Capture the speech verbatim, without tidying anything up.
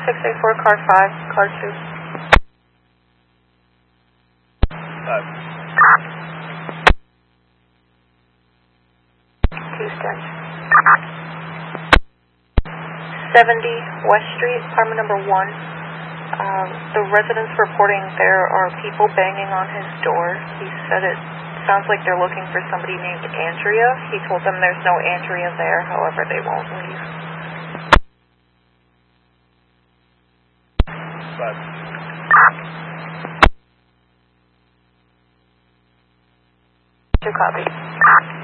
six eight four, car five, car two. Five. Houston. seventy West Street, apartment number one. Um, the resident's reporting there are people banging on his door. He said it sounds like they're looking for somebody named Andrea. He told them there's no Andrea there, however they won't leave. Five. Two copy.